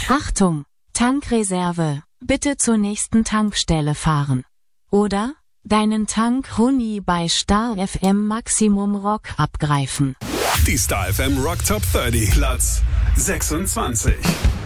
Achtung! Tankreserve, bitte zur nächsten Tankstelle fahren. Oder deinen Tank Huni bei Star FM Maximum Rock abgreifen. Die Star FM Rock Top 30, Platz 26.